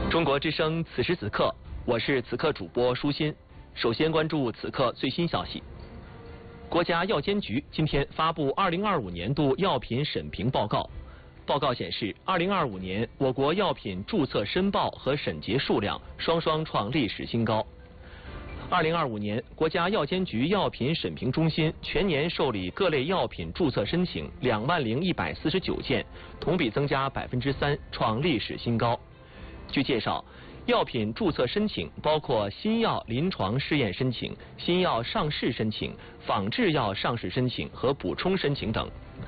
中国之声此时此刻，我是此刻主播舒心。首先关注此刻最新消息。国家药监局今天发布2025年度药品审评报告。报告显示，2025年我国药品注册申报和审结数量双双创历史新高。2025年，国家药监局药品审评中心全年受理各类药品注册申请20149件，同比增加3%，创历史新高。据介绍，药品注册申请包括新药临床试验申请、新药上市申请、仿制药上市申请和补充申请等。